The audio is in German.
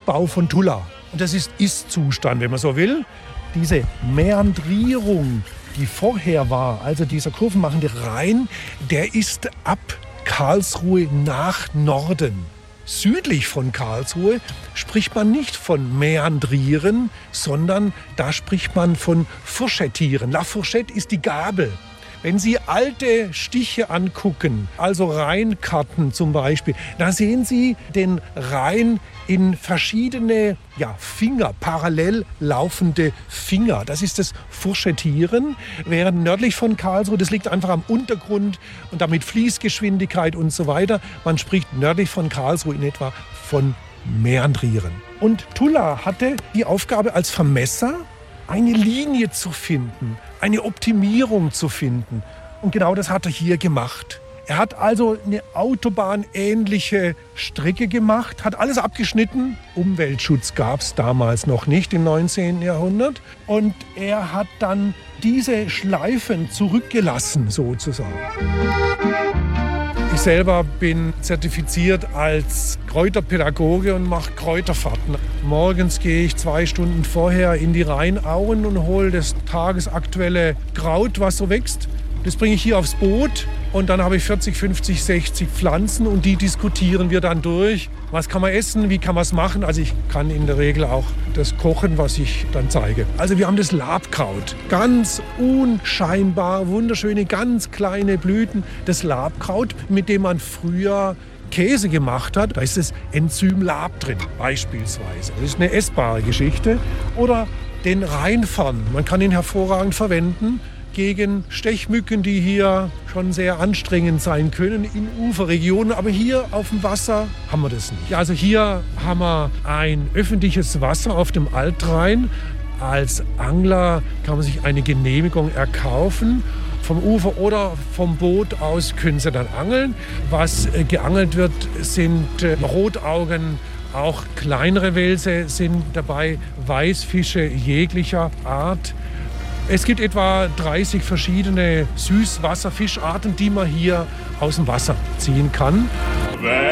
Ausbau von Tulla. Und das ist Ist-Zustand, wenn man so will. Diese Mäandrierung, die vorher war, also dieser kurvenmachende Rhein, der ist ab Karlsruhe nach Norden. Südlich von Karlsruhe spricht man nicht von Mäandrieren, sondern da spricht man von Fourchettieren. La Fourchette ist die Gabel. Wenn Sie alte Stiche angucken, also Rheinkarten zum Beispiel, da sehen Sie den Rhein in verschiedene Finger, parallel laufende Finger. Das ist das Fourchettieren. Während nördlich von Karlsruhe, das liegt einfach am Untergrund und damit Fließgeschwindigkeit und so weiter. Man spricht nördlich von Karlsruhe in etwa von Mäandrieren. Und Tulla hatte die Aufgabe als Vermesser, eine Linie zu finden, eine Optimierung zu finden. Und genau das hat er hier gemacht. Er hat also eine autobahnähnliche Strecke gemacht, hat alles abgeschnitten. Umweltschutz gab es damals noch nicht im 19. Jahrhundert. Und er hat dann diese Schleifen zurückgelassen, sozusagen. Ich selber bin zertifiziert als Kräuterpädagoge und mache Kräuterfahrten. Morgens gehe ich 2 Stunden vorher in die Rheinauen und hole das tagesaktuelle Kraut, was so wächst. Das bringe ich hier aufs Boot und dann habe ich 40, 50, 60 Pflanzen und die diskutieren wir dann durch. Was kann man essen, wie kann man es machen? Also ich kann in der Regel auch das kochen, was ich dann zeige. Also wir haben das Labkraut. Ganz unscheinbar, wunderschöne, ganz kleine Blüten. Das Labkraut, mit dem man früher Käse gemacht hat. Da ist das Enzym Lab drin, beispielsweise. Das ist eine essbare Geschichte. Oder den Rheinfern. Man kann ihn hervorragend verwenden gegen Stechmücken, die hier schon sehr anstrengend sein können in Uferregionen. Aber hier auf dem Wasser haben wir das nicht. Also hier haben wir ein öffentliches Wasser auf dem Altrhein. Als Angler kann man sich eine Genehmigung erkaufen. Vom Ufer oder vom Boot aus können Sie dann angeln. Was geangelt wird, sind Rotaugen, auch kleinere Welse sind dabei, Weißfische jeglicher Art. Es gibt etwa 30 verschiedene Süßwasserfischarten, die man hier aus dem Wasser ziehen kann.